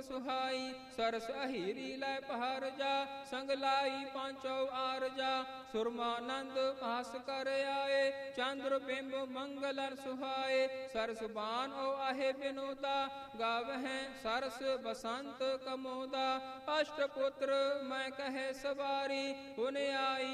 ਸੁਹਾਈ। ਸਰਸ ਅਹੀਰੀ ਲੈ ਪਹਰ ਜਾ, ਸੰਗ ਲਾਈ ਪਾਂਚੋ ਆਰਜਾ। ਸੁਰਮਾਨੰਦ ਭਾਸ ਕਰ ਆਏ, ਚੰਦਰ ਬਿੰਬ ਮੰਗਲਨ ਸੁਹਾਏ। ਸਰਸ ਬਾਨ ਓ ਆਹੇ ਬਿਨੋਦਾ, ਗਾਵਹਿ ਸਰਸ ਬਸੰਤ ਕਮੋਦਾ। ਅਸ਼ਟ ਪੁੱਤਰ ਮੈਂ ਕਹੇ ਸਵਾਰੀ, ਹੁਨ ਆਈ